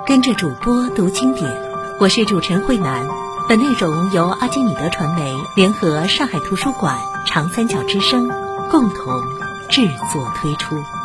跟着主播读经典，我是主持人慧楠。本内容由阿基米德传媒联合上海图书馆、长三角之声共同制作推出。